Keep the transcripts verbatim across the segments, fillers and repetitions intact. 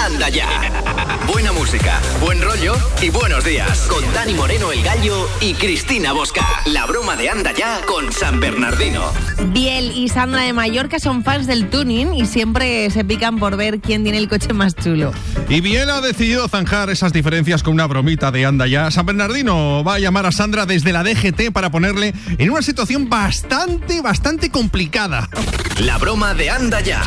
Anda Ya. Buena música, buen rollo y buenos días. Con Dani Moreno el Gallo y Cristina Bosca. La broma de Anda Ya con San Bernardino. Biel y Sandra de Mallorca son fans del tuning y siempre se pican por ver quién tiene el coche más chulo. Y Biel ha decidido zanjar esas diferencias con una bromita de Anda Ya. San Bernardino va a llamar a Sandra desde la D G T para ponerle en una situación bastante, bastante complicada. La broma de Anda Ya.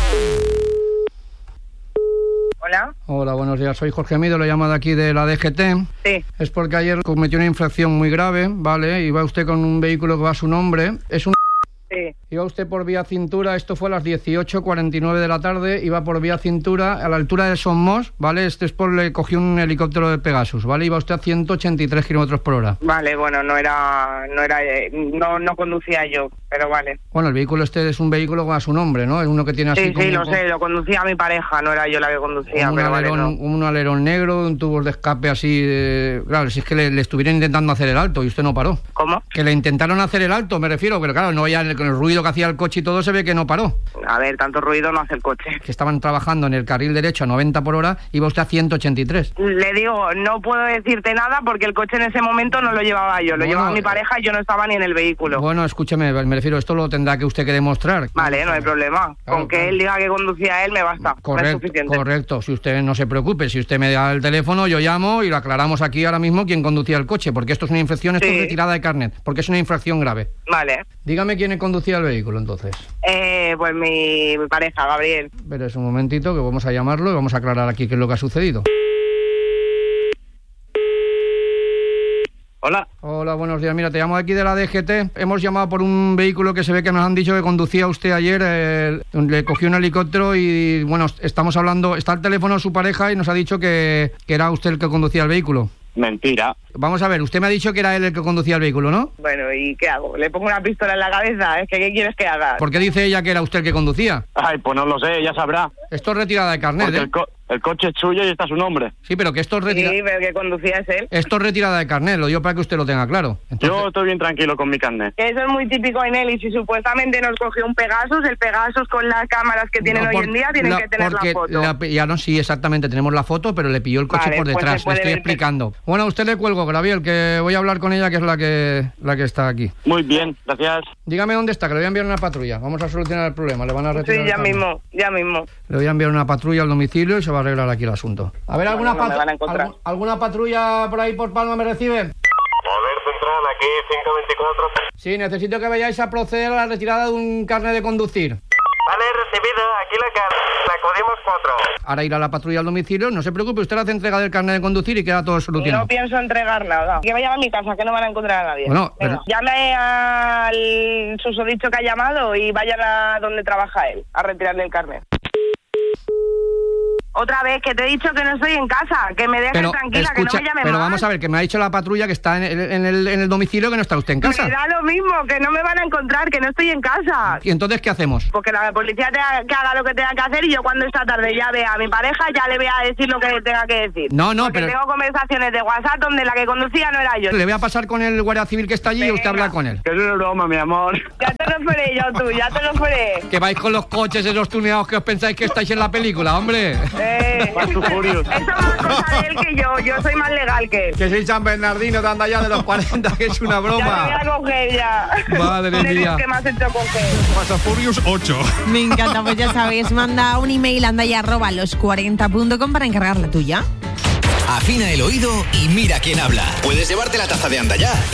Hola. Hola, buenos días. Soy Jorge Mido, lo llamo de aquí de la D G T. Sí. Es porque ayer cometió una infracción muy grave, ¿vale? Iba usted con un vehículo que va a su nombre. Es un... Sí. Iba usted por vía cintura, esto fue a las dieciocho cuarenta y nueve de la tarde, iba por vía cintura a la altura de Somos, ¿vale? Este es por le cogió un helicóptero de Pegasus, ¿vale? Iba usted a ciento ochenta y tres kilómetros por hora. Vale, bueno, no era, no era, no, no conducía yo, pero vale. Bueno, el vehículo este es un vehículo a su nombre, ¿no? Es uno que tiene así Sí, como... sí, lo sé, lo conducía mi pareja, no era yo la que conducía, un pero alerón, vale, no. Un alerón negro, un tubo de escape así, de... claro, si es que le, le estuvieron intentando hacer el alto y usted no paró. ¿Cómo? Que le intentaron hacer el alto, me refiero, pero claro, no vaya con el ruido que hacía el coche y todo, se ve que no paró. A ver, tanto ruido no hace el coche. Que estaban trabajando en el carril derecho a noventa por hora, iba usted a ciento ochenta y tres. Le digo, no puedo decirte nada porque el coche en ese momento no lo llevaba yo, lo Bueno, llevaba mi pareja y yo no estaba ni en el vehículo. Bueno, escúcheme, me refiero, esto lo tendrá que usted que demostrar. Vale, no hay problema. Claro, Con que claro. él diga que conducía él me basta. Correcto, no es suficiente. correcto. Si usted no se preocupe, si usted me da el teléfono, yo llamo y lo aclaramos aquí ahora mismo quién conducía el coche, porque esto es una infracción, esto Sí. es retirada de carnet, porque es una infracción grave. Vale. Dígame quién conducía el vehículo, entonces. Eh, pues mi, mi pareja, Gabriel. Pero es un momentito que vamos a llamarlo y vamos a aclarar aquí qué es lo que ha sucedido. Hola. Hola, buenos días. Mira, te llamo aquí de la D G T. Hemos llamado por un vehículo que se ve que nos han dicho que conducía usted ayer. Eh, le cogió un helicóptero y, bueno, estamos hablando... Está el teléfono de su pareja y nos ha dicho que, que era usted el que conducía el vehículo. Mentira. Vamos a ver, usted me ha dicho que era él el que conducía el vehículo, ¿no? Bueno, ¿y qué hago? ¿Le pongo una pistola en la cabeza? Es que, ¿qué quieres que haga? ¿Por qué dice ella que era usted el que conducía? Ay, pues no lo sé, ya sabrá. Esto es retirada de carnet, Porque ¿eh? el, co- el coche es suyo y está su nombre. Sí, pero que esto es retirada... Sí, pero que conducía es él. Esto es retirada de carnet, lo digo para que usted lo tenga claro. Entonces... Yo estoy bien tranquilo con mi carnet. Eso es muy típico en él y si supuestamente nos cogió un Pegasus, el Pegasus con las cámaras que tienen No, hoy por- en día tienen la- que tener la porque foto. la- ya no, sí, exactamente, tenemos la foto, pero le pilló el coche Vale, por pues detrás, se puede le estoy ver que- explicando. Bueno, a usted le cuelgo, Gabriel, que voy a hablar con ella, que es la que la que está aquí. Muy bien, gracias. Dígame dónde está, que le voy a enviar una patrulla. Vamos a solucionar el problema, le van a retirar Sí, el ya carnet. mismo, ya mismo. Le voy a enviar una patrulla al domicilio y se va a arreglar aquí el asunto. A ver, ¿alguna, Bueno, no me patru- van a encontrar. algu- ¿alguna patrulla por ahí por Palma me recibe? A ver, central, aquí cinco veinticuatro. Sí, necesito que vayáis a proceder a la retirada de un carnet de conducir. Vale, recibido, aquí la carta. Acudimos cuatro. Ahora irá la patrulla al domicilio, no se preocupe, usted le hace entrega del carnet de conducir y queda todo solucionado. No pienso entregar nada. Que vayan a mi casa, que no van a encontrar a nadie. Bueno, Venga, pero- llame al susodicho que ha llamado y vayan a donde trabaja él, a retirarle el carnet. Otra vez, que te he dicho que no estoy en casa, que me dejes Pero, tranquila, escucha, que no me llame pero más. vamos a ver, que me ha dicho la patrulla que está en el, en el, en el domicilio, que no está usted en casa. Me da lo mismo, que no me van a encontrar, que no estoy en casa. ¿Y entonces qué hacemos? Porque la policía tenga, que haga lo que tenga que hacer y yo cuando esta tarde ya vea a mi pareja ya le voy a decir lo que tenga que decir. No, no, Porque pero- tengo conversaciones de WhatsApp donde la que conducía no era yo. Le voy a pasar con el guardia civil que está allí y usted Venga. habla con él. Que es una broma, mi amor. Ya te lo esperé yo tú, ya te lo esperé. Que vais con los coches esos tuneados que os pensáis que estáis en la película, hombre. Eh, Fast and Furious. eso es más cosa de él que yo, yo soy más legal que él. Que soy San Bernardino, te anda ya de los cuarenta, que es una Ya te voy broma. a coger ya. Madre Tienes mía. que me has hecho coger. Fast and Furious ocho. Me encanta, pues ya sabéis, manda un email a andaya arroba los cuarenta punto com para encargar la tuya. Afina el oído y mira quién habla. Puedes llevarte la taza de Anda Ya